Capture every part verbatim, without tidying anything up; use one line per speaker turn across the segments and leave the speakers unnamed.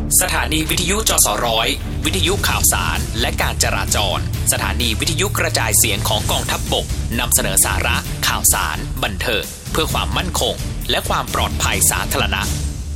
สถานีวิทยุจสร้อยวิทยุข่าวสารและการจราจรสถานีวิทยุกระจายเสียงของกองทัพบกนำเสนอสาระข่าวสารบันเทิงเพื่อความมั่นคงและความปลอดภัยสาธารณะ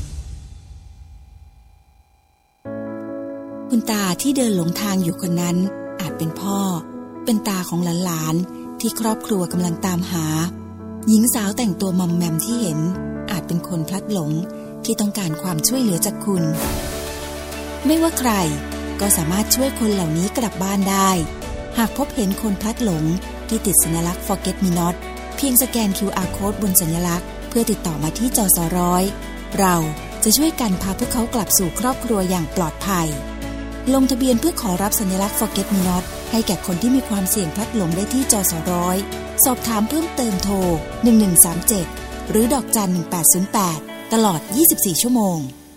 คุณตาที่เดินหลงทางอยู่คนนั้นอาจเป็นพ่อเป็นตาของหลานๆที่ครอบครัวกำลังตามหาหญิงสาวแต่งตัวมอมแมมที่เห็นอาจเป็นคนพลัดหลงที่ต้องการความช่วยเหลือจากคุณไม่ว่าใครก็สามารถช่วยคนเหล่านี้กลับบ้านได้หากพบเห็นคนพลัดหลงที่ติดสัญลักษณ์ Forget Me Not เพียงสแกน คิว อาร์ Code บนสัญลักษณ์เพื่อติดต่อมาที่จสร้อยเราจะช่วยกันพาพวกเขากลับสู่ครอบครัวอย่างปลอดภัยลงทะเบียนเพื่อขอรับสัญลักษณ์ Forget Me Not ให้แก่คนที่มีความเสี่ยงพลัดหลงได้ที่จสร้อยสอบถามเพิ่มเติมโทรหนึ่งหนึ่งสามเจ็ดหรือดอกจันหนึ่งแปดศูนย์แปดตลอดยี่สิบสี่ชั่วโมง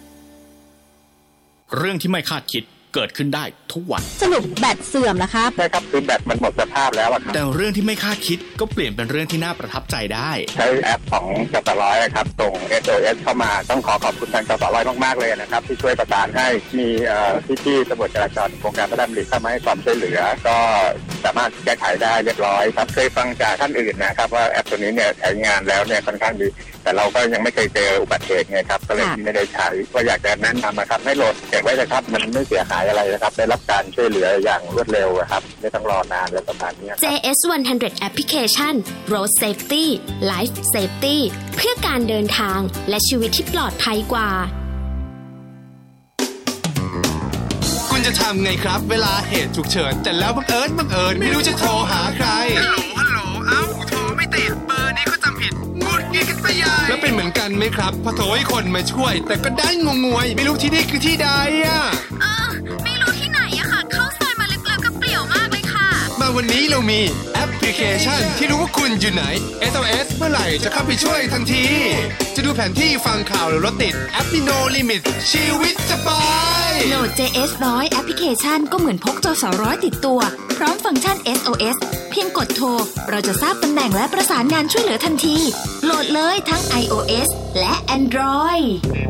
เรื่องที่ไม่คาดคิดเกิดขึ้นได้ทุกวัน
สรุปแบตเสื่อมแล้วครับ
ใช่ครับคือแบตมันหมดสภาพแล้วครับ
แต่เรื่องที่ไม่คาดคิดก็เปลี่ยนเป็นเรื่องที่น่าประทับใจได้
ใช้แอปของจสร้อยครับส่ง เอส โอ เอส เข้ามาต้องขอขอบคุณทางจสร้อยมากๆเลยนะครับที่ช่วยประสานให้มีพี่ๆตำรวจจราจรโครงการพระราชดำริเข้ามาให้ความช่วยเหลือก็สามารถแก้ไขได้เรียบร้อยครับเคยฟังจากท่านอื่นนะครับว่าแอปตัวนี้เนี่ยใช้งานแล้วเนี่ยค่อนข้างดีแต่เราก็ยังไม่เคยเจออุบัติเหตุไงครับก็เลยไม่ได้ใช้ก็อยากจะแนะนำนะครับให้โหลดเก็บไว้เลยครับมันไม่เสียหายอะไรนะครับได้รับการช่วยเหลืออย่างรวดเร็วครับไม่ต้องรอนานและประมาณนี้
เจ เอส หนึ่งร้อย Application Road Safety Life Safety เพื่อการเดินทางและชีวิตที่ปลอดภัยกว่า
คุณจะทำไงครับเวลาเหตุฉุกเฉินแต่แล้วบังเอิญบังเอิญไม่รู้จะโทรหาใคร
ฮัลโหลฮัลโหลเอ้าโทรไม่ติดเบอร์นี้ก็จำผิดงุดงิดกันไปใหญ่
แล้วเป็นเหมือนกันไหมครับพอโทรให้คนมาช่วยแต่ก็ได้งงวยไม่รู้ที่นี่คือที่ใดอ่ะ
เออไม่รู้ที่ไหนอะค่ะเข้าซอยมาลึกๆกับเปลี่ยวมากเลยค่ะ
มาวันนี้เรามีแอปพลิเคชันที่รู้ว่าคุณอยู่ไหน เอส โอ เอส เมื่อไหร่จะเข้าไปช่วยทันทีจะดูแผนที่ฟังข่าวหรือรถติดแอป No Limit ชีวิตสบาย
โหลด เจ เอส หนึ่งร้อย แอปพลิเคชันก็เหมือนพกจสร้อยติดตัวพร้อมฟังก์ชัน เอส โอ เอส เพียงกดโทรเราจะทราบตำแหน่งและประสานงานช่วยเหลือทันทีโหลดเลยทั้ง iOS และ Android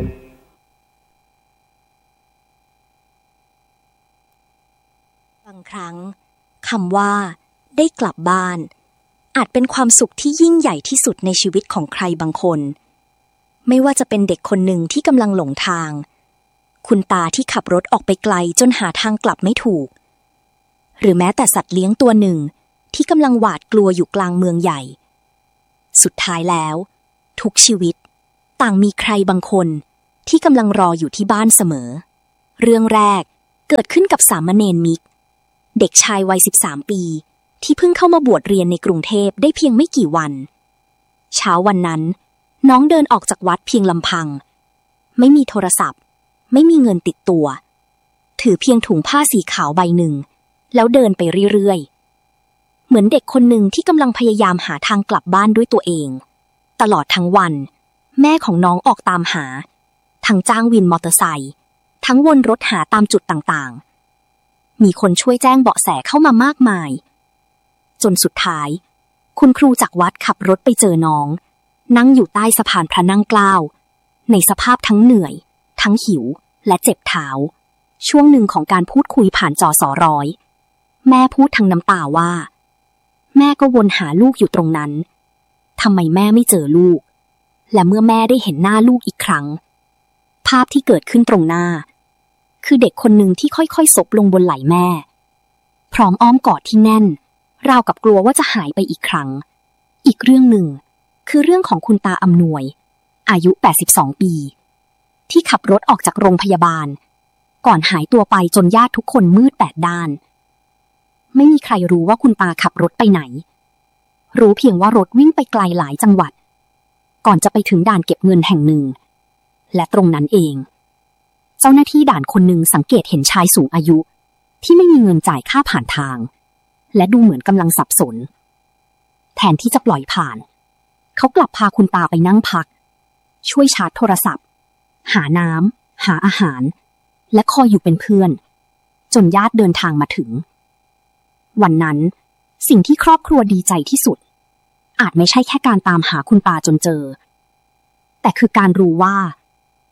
บางครั้งคำว่าได้กลับบ้านอาจเป็นความสุขที่ยิ่งใหญ่ที่สุดในชีวิตของใครบางคนไม่ว่าจะเป็นเด็กคนหนึ่งที่กำลังหลงทางคุณตาที่ขับรถออกไปไกลจนหาทางกลับไม่ถูกหรือแม้แต่สัตว์เลี้ยงตัวหนึ่งที่กำลังหวาดกลัวอยู่กลางเมืองใหญ่สุดท้ายแล้วทุกชีวิตต่างมีใครบางคนที่กำลังรออยู่ที่บ้านเสมอเรื่องแรกเกิดขึ้นกับสามเณรมิกเด็กชายวัยสิบสามปีที่เพิ่งเข้ามาบวชเรียนในกรุงเทพได้เพียงไม่กี่วันเช้าวันนั้นน้องเดินออกจากวัดเพียงลำพังไม่มีโทรศัพท์ไม่มีเงินติดตัวถือเพียงถุงผ้าสีขาวใบหนึ่งแล้วเดินไปเรื่อยๆเหมือนเด็กคนหนึ่งที่กำลังพยายามหาทางกลับบ้านด้วยตัวเองตลอดทั้งวันแม่ของน้องออกตามหาทั้งจ้างวินมอเตอร์ไซค์ทั้งวนรถหาตามจุดต่างๆมีคนช่วยแจ้งเบาะแสเข้ามามากมายจนสุดท้ายคุณครูจากวัดขับรถไปเจอน้องนั่งอยู่ใต้สะพานพระนั่งเกล้าในสภาพทั้งเหนื่อยทั้งหิวและเจ็บเท้าช่วงหนึ่งของการพูดคุยผ่านจสร้อยแม่พูดทั้งน้ำตาว่าแม่ก็วนหาลูกอยู่ตรงนั้นทำไมแม่ไม่เจอลูกและเมื่อแม่ได้เห็นหน้าลูกอีกครั้งภาพที่เกิดขึ้นตรงหน้าคือเด็กคนหนึ่งที่ค่อยๆซบลงบนไหล่แม่พร้อมอ้อมกอดที่แน่นราวกับกลัวว่าจะหายไปอีกครั้งอีกเรื่องหนึ่งคือเรื่องของคุณตาอำนวยอายุแปดสิบสองปีที่ขับรถออกจากโรงพยาบาลก่อนหายตัวไปจนญาติทุกคนมืดแปดด้านไม่มีใครรู้ว่าคุณตาขับรถไปไหนรู้เพียงว่ารถวิ่งไปไกลหลายจังหวัดก่อนจะไปถึงด่านเก็บเงินแห่งหนึ่งและตรงนั้นเองเจ้าหน้าที่ด่านคนหนึ่งสังเกตเห็นชายสูงอายุที่ไม่มีเงินจ่ายค่าผ่านทางและดูเหมือนกำลังสับสนแทนที่จะปล่อยผ่านเขากลับพาคุณตาไปนั่งพักช่วยชาร์จโทรศัพท์หาน้ำหาอาหารและคอยอยู่เป็นเพื่อนจนญาติเดินทางมาถึงวันนั้นสิ่งที่ครอบครัวดีใจที่สุดอาจไม่ใช่แค่การตามหาคุณตาจนเจอแต่คือการรู้ว่า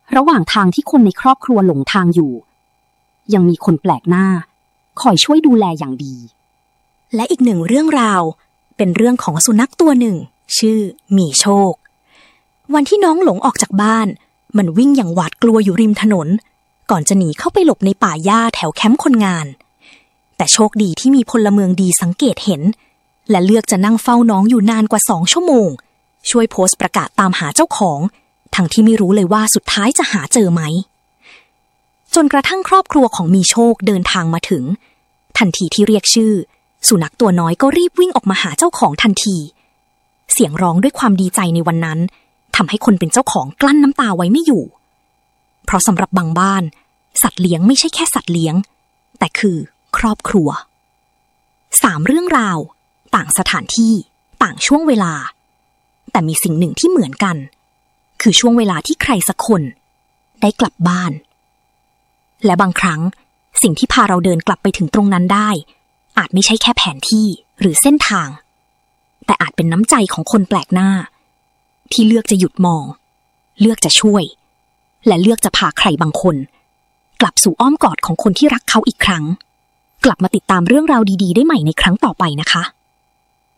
ระหว่างทางที่คนในครอบครัวหลงทางอยู่ยังมีคนแปลกหน้าคอยช่วยดูแลอย่างดี
และอีกหนึ่งเรื่องราวเป็นเรื่องของสุนัขตัวหนึ่งชื่อมีโชควันที่น้องหลงออกจากบ้านมันวิ่งอย่างหวาดกลัวอยู่ริมถนนก่อนจะหนีเข้าไปหลบในป่าหญ้าแถวแคมป์คนงานแต่โชคดีที่มีพลเมืองดีสังเกตเห็นและเลือกจะนั่งเฝ้าน้องอยู่นานกว่าสองชั่วโมงช่วยโพสต์ประกาศตามหาเจ้าของทั้งที่ไม่รู้เลยว่าสุดท้ายจะหาเจอไหมจนกระทั่งครอบครัวของมีโชคเดินทางมาถึงทันทีที่เรียกชื่อสุนัขตัวน้อยก็รีบวิ่งออกมาหาเจ้าของทันทีเสียงร้องด้วยความดีใจในวันนั้นทำให้คนเป็นเจ้าของกลั้นน้ำตาไว้ไม่อยู่เพราะสำหรับบางบ้านสัตว์เลี้ยงไม่ใช่แค่สัตว์เลี้ยงแต่คือครอบครัวสามเรื่องราวต่างสถานที่ต่างช่วงเวลาแต่มีสิ่งหนึ่งที่เหมือนกันคือช่วงเวลาที่ใครสักคนได้กลับบ้านและบางครั้งสิ่งที่พาเราเดินกลับไปถึงตรงนั้นได้อาจไม่ใช่แค่แผนที่หรือเส้นทางแต่อาจเป็นน้ำใจของคนแปลกหน้าที่เลือกจะหยุดมองเลือกจะช่วยและเลือกจะพาใครบางคนกลับสู่อ้อมกอดของคนที่รักเขาอีกครั้งกลับมาติดตามเรื่องราวดีๆได้ใหม่ในครั้งต่อไปนะคะ